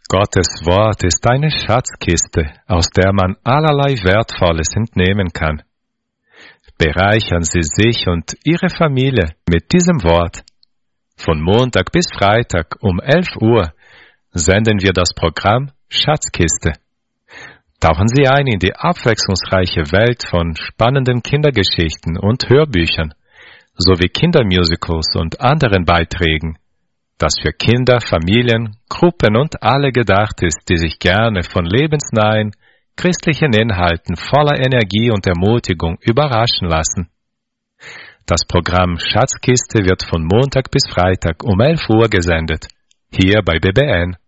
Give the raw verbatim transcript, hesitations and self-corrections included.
Gottes Wort ist eine Schatzkiste, aus der man allerlei Wertvolles entnehmen kann. Bereichern Sie sich und Ihre Familie mit diesem Wort. Von Montag bis Freitag um elf Uhr senden wir das Programm Schatzkiste. Tauchen Sie ein in die abwechslungsreiche Welt von spannenden Kindergeschichten und Hörbüchern, sowie Kindermusicals und anderen Beiträgen, das für Kinder, Familien, Gruppen und alle gedacht ist, die sich gerne von lebensnahen, christlichen Inhalten voller Energie und Ermutigung überraschen lassen. Das Programm Schatzkiste wird von Montag bis Freitag um elf Uhr gesendet, hier bei B B N.